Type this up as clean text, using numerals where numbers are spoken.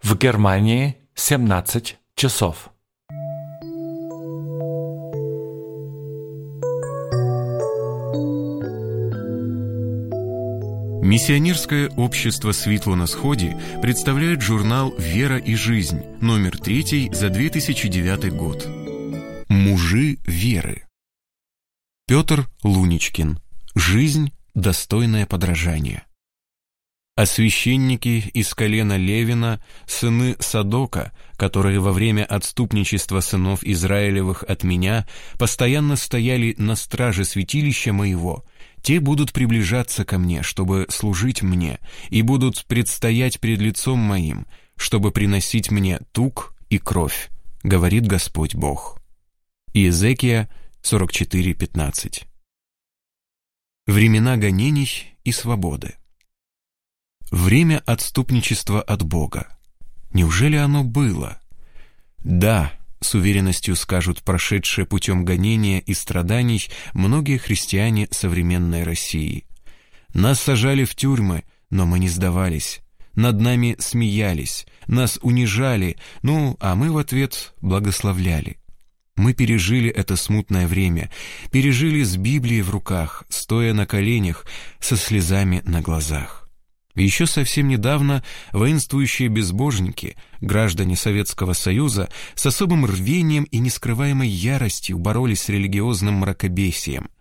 В Германии 17 часов. Миссионерское общество «Светло на сходе» представляет журнал «Вера и жизнь», номер 3 за 2009 год. Мужи веры. Петр Луничкин. Жизнь, достойное подражание. А священники из колена Левина, сыны Садока, которые во время отступничества сынов Израилевых от меня постоянно стояли на страже святилища моего, те будут приближаться ко мне, чтобы служить мне, и будут предстоять пред лицом моим, чтобы приносить мне тук и кровь, говорит Господь Бог. Иезекия 44:15. Времена гонений и свободы. Время отступничества от Бога. Неужели оно было? Да, с уверенностью скажут прошедшие путем гонения и страданий многие христиане современной России. Нас сажали в тюрьмы, но мы не сдавались. Над нами смеялись, нас унижали, а мы в ответ благословляли. Мы пережили это смутное время, пережили с Библией в руках, стоя на коленях, со слезами на глазах. Еще совсем недавно воинствующие безбожники, граждане Советского Союза, с особым рвением и нескрываемой яростью боролись с религиозным мракобесием.